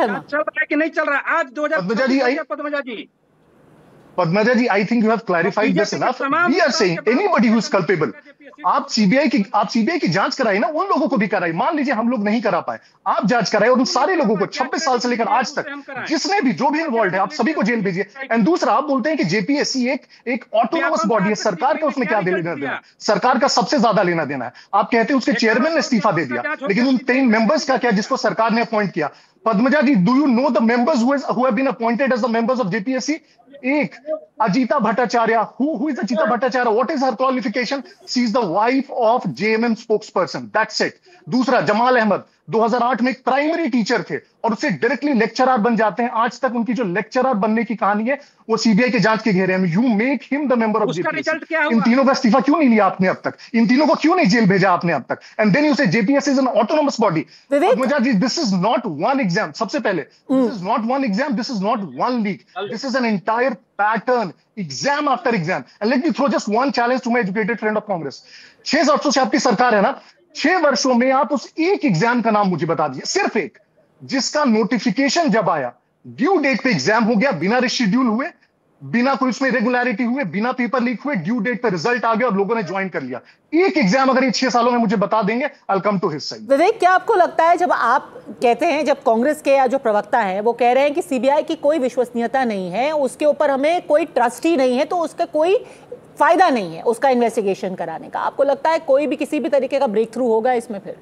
शर्मा? चल रहा है कि नहीं चल रहा है? आज 2000 पद्मजा जी, Padmaja ji, I think you have clarified this enough. We are saying anybody who is culpable. आप सीबीआई की जांच कराई ना, उन लोगों को भी कराई। मान लीजिए हम लोग नहीं करा पाए, आप जांच कराए और उन सारे लोगों को 26 साल से लेकर आज तक जिसने भी जो भी इन्वॉल्व है, आप सभी को जेल भेजिए। एंड दूसरा, आप बोलते हैं कि जेपीएससी एक ऑटोनोमस बॉडी है, सरकार का उसमें क्या लेना देना? सरकार का सबसे ज्यादा लेना देना है। आप कहते हैं उसके चेयरमैन ने इस्तीफा दे दिया, लेकिन उन 3 मेंबर्स का क्या जिसको सरकार ने अपॉइंट किया? पद्मजा जी, do you know the members who have been appointed as the members of JPSC? एक Ajita Bhattacharya, who is Ajita Bhattacharya? What is her qualification? She is the wife of JMM spokesperson. That's it. दूसरा, जमाल अहमद 2008 में एक primary teacher थे और उससे directly lecturer बन जाते हैं। आज तक उनकी जो लेक्चरर बनने की कहानी है वो सीबीआई के जांच के घेरे में। You make him the member of JPSC. इन तीनों का इस्तीफा क्यों नहीं लिया आपने अब तक? इन तीनों को क्यों नहीं जेल भेजा आपने अब तक? एंड देन यू से JPSC is an autonomous body. Padmaja ji, this is not one exam. सबसे पहले, this is not one exam, this is not one leak, this is an entire pattern, exam after exam. And let me throw just one challenge to my educated friend of Congress. 6 से आपकी सरकार है ना, 6 वर्षों में आप उस एक एग्जाम का नाम मुझे बता दीजिए, सिर्फ एक, जिसका नोटिफिकेशन जब आया ड्यू डेट पे एग्जाम हो गया, बिना रिशेड्यूल हुए, बिना कोई उसमें रेगुलरिटी हुए, बिना पेपर लीक हुए, ड्यू डेट पे रिजल्ट आ गया और लोगों ने ज्वाइन कर लिया। एक एग्जाम अगर ये 6 सालों में मुझे बता देंगे, I will come to his side. विवेक, क्या आपको लगता है, जब आप कहते हैं, जब कांग्रेस के या जो प्रवक्ता हैं वो कह रहे हैं कि सीबीआई की कोई विश्वसनीयता नहीं है, उसके ऊपर हमें कोई ट्रस्ट ही नहीं है, तो उसका कोई फायदा नहीं है उसका इन्वेस्टिगेशन कराने का, आपको लगता है कोई भी किसी भी तरीके का ब्रेक थ्रू होगा इसमें? फिर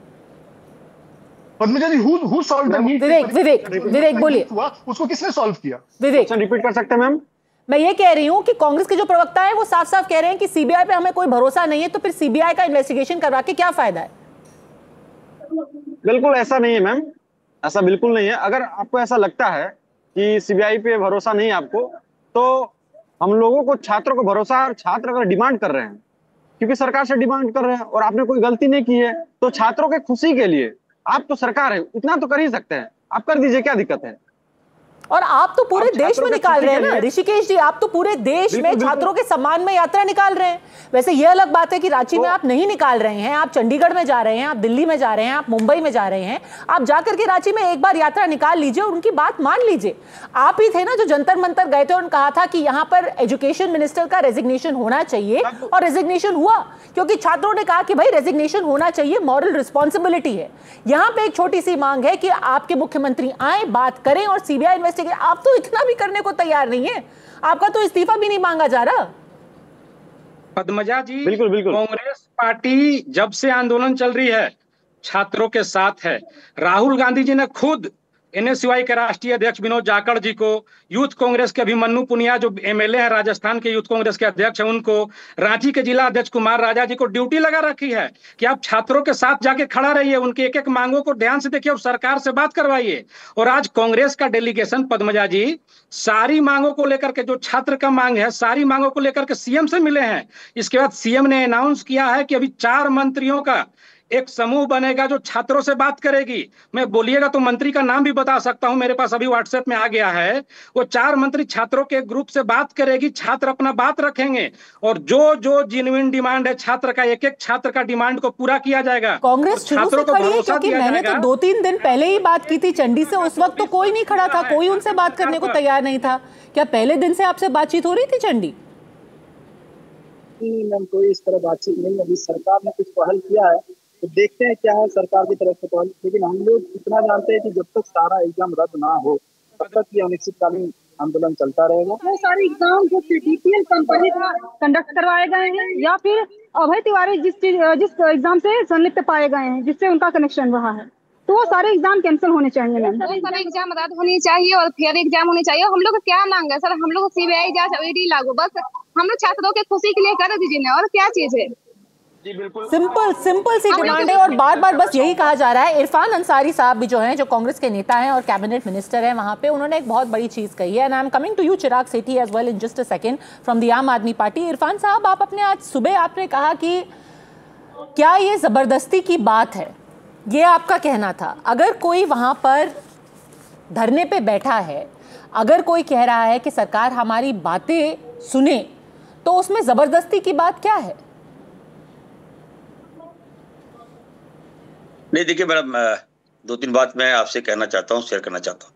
पद्मजा जी, who solved the need? विवेक बोलिए, उसको किसने सॉल्व किया? विवेक रिपीट कर सकते हैं मैम? मैं ये कह रही हूं कि कांग्रेस के जो प्रवक्ता है वो साफ साफ कह रहे हैं कि सीबीआई पे हमें कोई भरोसा नहीं है, तो फिर सीबीआई का इन्वेस्टिगेशन करवा के क्या फायदा है? बिल्कुल ऐसा नहीं है मैम, ऐसा बिल्कुल नहीं है। अगर आपको ऐसा लगता है कि सीबीआई पे भरोसा नहीं है आपको, तो हम लोगों को, छात्रों को भरोसा है। और छात्र अगर डिमांड कर रहे हैं, क्योंकि सरकार से डिमांड कर रहे हैं और आपने कोई गलती नहीं की है, तो छात्रों के खुशी के लिए आप तो सरकार है, इतना तो कर ही सकते हैं, आप कर दीजिए, क्या दिक्कत है? और आप तो पूरे देश में निकाल रहे हैं ना ऋषिकेश जी, आप तो पूरे देश में छात्रों के सम्मान में यात्रा निकाल रहे हैं। वैसे ये अलग बात है कि रांची में आप नहीं निकाल रहे हैं, आप चंडीगढ़ में जा रहे हैं, आप दिल्ली में जा रहे हैं, आप मुंबई में जा रहे हैं। आप जाकर के रांची में एक बार यात्रा निकाल लीजिए और उनकी बात मान लीजिए। आप ही थे ना जो जंतर मंतर गए थे और कहा था कि यहाँ पर एजुकेशन मिनिस्टर का रेजिग्नेशन होना चाहिए, और रेजिग्नेशन हुआ क्योंकि छात्रों ने कहा कि भाई रेजिग्नेशन होना चाहिए, मॉरल रिस्पॉन्सिबिलिटी है। यहाँ पे एक छोटी सी मांग है कि आपके मुख्यमंत्री आए, बात करें और सीबीआई इन्वेस्टिगेट। आप तो इतना भी करने को तैयार नहीं है, आपका तो इस्तीफा भी नहीं मांगा जा रहा। पद्मजा जी, बिल्कुल बिल्कुल, कांग्रेस पार्टी जब से आंदोलन चल रही है छात्रों के साथ है। राहुल गांधी जी ने खुद एनएसयूआई के राष्ट्रीय अध्यक्ष विनोद जाखड़ जी को, यूथ कांग्रेस के अभिमन्यु पुनिया जो एमएलए हैं राजस्थान के यूथ कांग्रेस के अध्यक्ष हैं, उनको, रांची के जिला अध्यक्ष कुमार राजा जी को ड्यूटी लगा रखी है कि आप छात्रों के साथ जाके खड़ा रहिए, उनकी एक एक मांगों को ध्यान से देखिए और सरकार से बात करवाइए। और आज कांग्रेस का डेलीगेशन पद्मजा जी सारी मांगों को लेकर के, जो छात्र का मांग है, सारी मांगों को लेकर के सीएम से मिले हैं। इसके बाद सीएम ने अनाउंस किया है कि अभी 4 मंत्रियों का एक समूह बनेगा जो छात्रों से बात करेगी। मैं बोलिएगा तो मंत्री का नाम भी बता सकता हूं, मेरे पास अभी व्हाट्सएप में आ गया है। वो 4 मंत्री छात्रों के ग्रुप से बात करेगी, छात्र अपना बात रखेंगे और जो जो जेन्युइन डिमांड है छात्र का, एक एक छात्र का डिमांड को पूरा किया जाएगा। कांग्रेस शुरू से खड़ी है, क्योंकि मैंने तो 2-3 दिन पहले ही बात की थी चंडी से, उस वक्त तो कोई नहीं खड़ा था, कोई उनसे बात करने को तैयार नहीं था। क्या पहले दिन से आपसे बातचीत हो रही थी चंडी? नहीं मैम, कोई इस तरह बातचीत नहीं। अभी सरकार ने कुछ पहल किया है तो देखते हैं क्या है सरकार की तरफ से पहल, लेकिन हम लोग इतना जानते हैं कि जब तक सारा एग्जाम रद्द ना हो तब तक ये अनिश्चितकालीन आंदोलन चलता रहेगा। वो सारे एग्जाम जो सीटीपीएल कंपनी का कंडक्ट करवाए गए हैं या फिर अभय तिवारी जिस एग्जाम से संलिप्त पाए गए हैं, जिससे उनका कनेक्शन रहा है, तो वो सारे एग्जाम कैंसिल होने चाहिए मैम। सारे एग्जाम रद्द होनी चाहिए और फेयर एग्जाम होनी चाहिए। हम लोग को क्या मांग है सर? हम लोग सीबीआई जांच ईडी लागू, बस हम लोग छात्रों के खुशी के लिए कर दीजिए ना, और क्या चीज है? सिंपल सी डिमांड है और बार बार बस यही कहा जा रहा है। इरफान अंसारी साहब भी जो हैं, जो कांग्रेस के नेता हैं और कैबिनेट मिनिस्टर हैं वहां पे, उन्होंने एक बहुत बड़ी चीज कही है। And I am coming to you Chirag Sethi as well in just a second from the आम आदमी पार्टी। इरफान साहब, आप अपने आज सुबह आपने कहा कि क्या ये जबरदस्ती की बात है, ये आपका कहना था। अगर कोई वहां पर धरने पे बैठा है, अगर कोई कह रहा है कि सरकार हमारी बातें सुने, तो उसमें जबरदस्ती की बात क्या है? नहीं देखिए मैडम, 2-3 बात मैं आपसे कहना चाहता हूँ, शेयर करना चाहता हूँ।